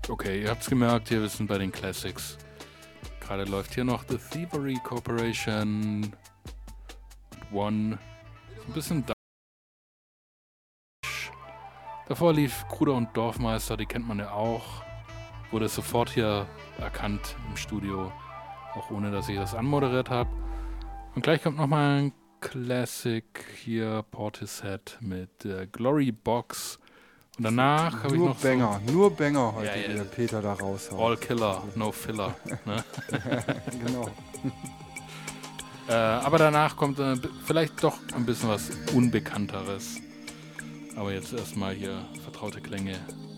Okay, ihr habt's gemerkt, wir sind bei den Classics. Gerade läuft hier noch The Thievery Corporation. One. Ein bisschen davor lief Kruder und Dorfmeister, die kennt man ja auch. Wurde sofort hier erkannt im Studio, auch ohne dass ich das anmoderiert habe. Und gleich kommt nochmal ein Classic hier, Portishead mit Glory Box. Und danach habe ich noch Banger, nur Banger heute, Ja, wie der Peter da raushaut. All Killer, no Filler. Ne? Genau. Aber danach kommt vielleicht doch ein bisschen was Unbekannteres. Aber jetzt erstmal hier vertraute Klänge.